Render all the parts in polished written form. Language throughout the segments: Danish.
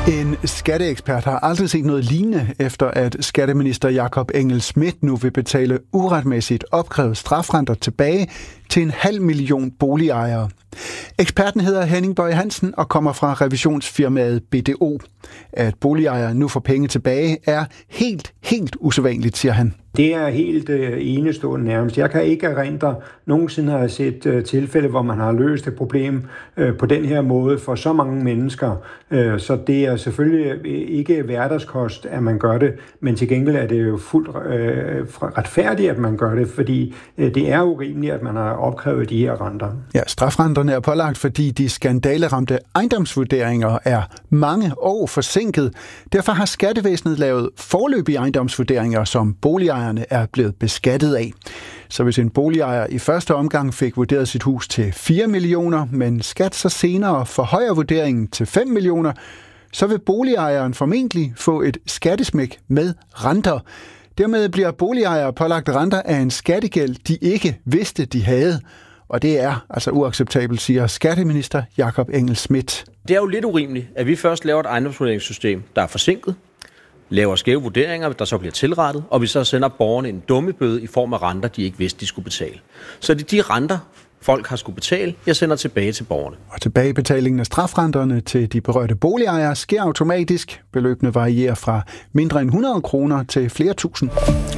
En skatteekspert har aldrig set noget lignende, efter at skatteminister Jakob Engel-Schmidt nu vil betale uretmæssigt opkrævet strafrenter tilbage til 500.000 boligejere. Eksperten hedder Henning Bøje Hansen og kommer fra revisionsfirmaet BDO. At boligejere nu får penge tilbage er helt usædvanligt, siger han. Det er helt enestående nærmest. Jeg kan ikke erindre nogensinde har jeg set tilfælde, hvor man har løst et problem på den her måde for så mange mennesker. Så det er selvfølgelig ikke hverdagskost, at man gør det, men til gengæld er det jo fuldt retfærdigt, at man gør det, fordi det er urimeligt, at man har opkrævet de her renter. Ja, strafrenterne er pålagt, fordi de skandaleramte ejendomsvurderinger er mange år forsinket. Derfor har skattevæsenet lavet foreløbige ejendomsvurderinger, som boligejerne er blevet beskattet af. Så hvis en boligejer i første omgang fik vurderet sit hus til 4 millioner, men skat så senere forhøjer vurderingen til 5 millioner, så vil boligejeren formentlig få et skattesmæk med renter. Dermed bliver boligejere pålagt renter af en skattegæld, de ikke vidste, de havde. Og det er altså uacceptabelt, siger skatteminister Jakob Engel-Schmidt. Det er jo lidt urimeligt, at vi først laver et ejendomsvurderingssystem, der er forsinket, laver skæve vurderinger, der så bliver tilrettet, og vi så sender borgerne en dummebøde i form af renter, de ikke vidste, de skulle betale. Så det er de renter, folk har skulle betale, jeg sender tilbage til borgerne. Og tilbagebetalingen af strafrenterne til de berørte boligejere sker automatisk. Beløbene varierer fra mindre end 100 kroner til flere tusind.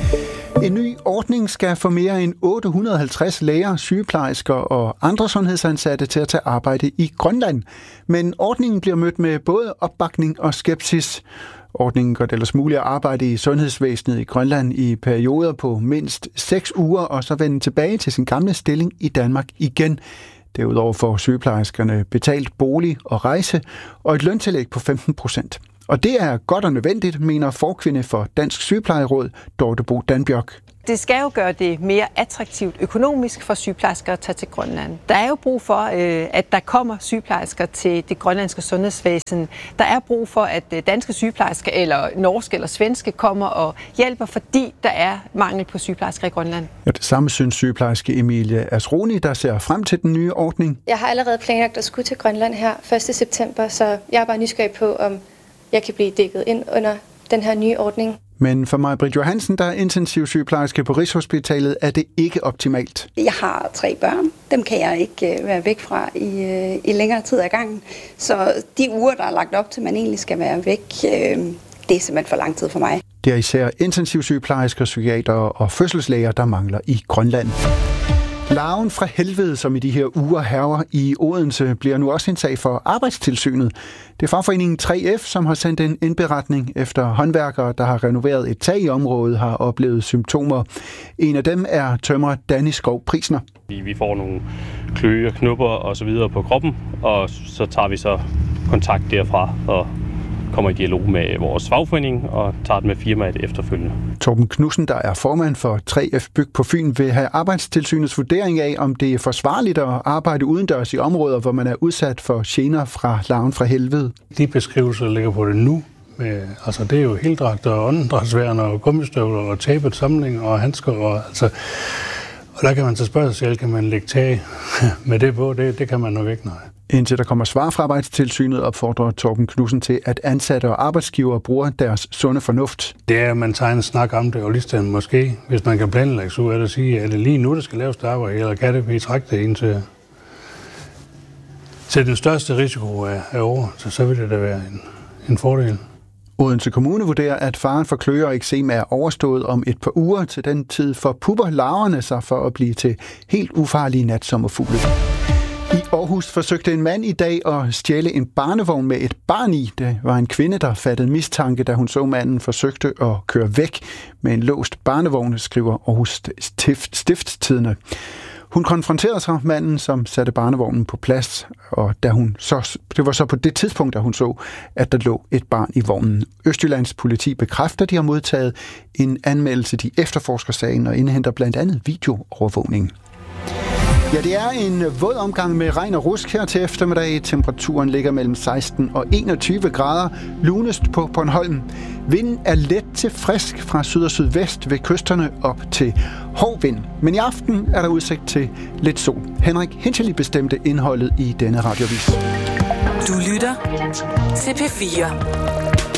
En ny ordning skal få mere end 850 læger, sygeplejersker og andre sundhedsansatte til at tage arbejde i Grønland. Men ordningen bliver mødt med både opbakning og skepsis. Ordningen gør det ellers muligt at arbejde i sundhedsvæsenet i Grønland i perioder på mindst 6 uger, og så vende tilbage til sin gamle stilling i Danmark igen. Derudover får sygeplejerskerne betalt bolig og rejse og et løntillæg på 15%. Og det er godt og nødvendigt, mener forkvinde for Dansk Sygeplejeråd, Dorte Bo Danbjørk. Det skal jo gøre det mere attraktivt økonomisk for sygeplejersker at tage til Grønland. Der er jo brug for, at der kommer sygeplejersker til det grønlandske sundhedsvæsen. Der er brug for, at danske sygeplejersker eller norske eller svenske kommer og hjælper, fordi der er mangel på sygeplejersker i Grønland. Ja, det samme synes sygeplejerske Emilie Asroni, der ser frem til den nye ordning. Jeg har allerede planlagt at skulle til Grønland her 1. september, så jeg er bare nysgerrig på, om jeg kan blive dækket ind under den her nye ordning. Men for Maj-Britt Johansen, der er intensivsygeplejerske på Rigshospitalet, er det ikke optimalt. Jeg har 3 børn. Dem kan jeg ikke være væk fra i længere tid ad gangen. Så de uger, der er lagt op til, man egentlig skal være væk, det er simpelthen for lang tid for mig. Det er især intensivsygeplejersker, psykiater og fødselslæger, der mangler i Grønland. Larven fra helvede, som i de her uger hærger i Odense, bliver nu også en sag for Arbejdstilsynet. Det er fagforeningen 3F, som har sendt en indberetning efter håndværkere, der har renoveret et tag i området, har oplevet symptomer. En af dem er tømrer Danny Skov Prisner. Vi får nogle kløe og knupper og så videre på kroppen, og så tager vi så kontakt derfra og kommer i dialog med vores fagforening og tager det med firmaet efterfølgende. Torben Knudsen, der er formand for 3F Byg på Fyn, vil have Arbejdstilsynets vurdering af, om det er forsvarligt at arbejde udendørs i områder, hvor man er udsat for gener fra larven fra helvede. De beskrivelser, der ligger på det nu, altså det er jo heldragter og åndedrætsværn og gummistøvler og tapet samling og handsker og der kan man så spørge sig selv, kan man lægge tag med det på? Det kan man nok ikke, nej. Indtil der kommer svar fra Arbejdstilsynet, opfordrer Torben Knudsen til, at ansatte og arbejdsgivere bruger deres sunde fornuft. Det er, at man tager en snak om det, og lige måske, hvis man kan planlægge så ud af det, sige, er det lige nu, der skal laves det arbejde, eller kan det blive trække det ind til den største risiko af over, så vil det da være en fordel. Odense Kommune vurderer, at faren for kløer og eksem er overstået om et par uger. Til den tid forpupper larverne sig for at blive til helt ufarlige natsommerfugle. I Aarhus forsøgte en mand i dag at stjæle en barnevogn med et barn i. Det var en kvinde, der fattede mistanke, da hun så manden forsøgte at køre væk med en låst barnevogn, skriver Aarhus Stiftstidende. Hun konfronterede sig manden, som satte barnevognen på plads, og det var så på det tidspunkt, da hun så, at der lå et barn i vognen. Østjyllands politi bekræfter, at de har modtaget en anmeldelse. De efterforsker sagen og indhenter blandt andet videoovervågning. Ja, det er en våd omgang med regn og rusk her til eftermiddag. Temperaturen ligger mellem 16 og 21 grader. Lunest på Bornholm. Vinden er let til frisk fra syd og sydvest ved kysterne op til hård vind. Men i aften er der udsigt til lidt sol. Henrik Hinchely bestemte indholdet i denne radioavis. Du lytter til P4.